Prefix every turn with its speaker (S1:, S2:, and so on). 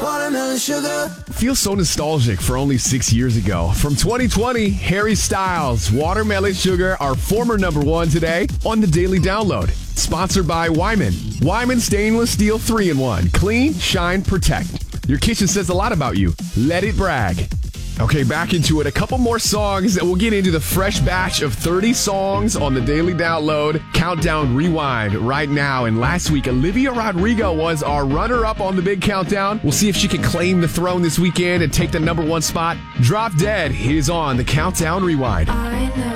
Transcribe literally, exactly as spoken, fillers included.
S1: watermelon sugar.
S2: Feels so nostalgic for only six years ago. From twenty twenty, Harry Styles, Watermelon Sugar, our former number one today on the Daily Download. Sponsored by Wyman. Wyman Stainless Steel three in one. Clean, shine, protect. Your kitchen says a lot about you. Let it brag. Okay, back into it. A couple more songs that we'll get into the fresh batch of thirty songs on the Daily Download. Countdown Rewind right now. And last week, Olivia Rodrigo was our runner-up on the big countdown. We'll see if she can claim the throne this weekend and take the number one spot. Drop Dead is on the Countdown Rewind.
S3: I know.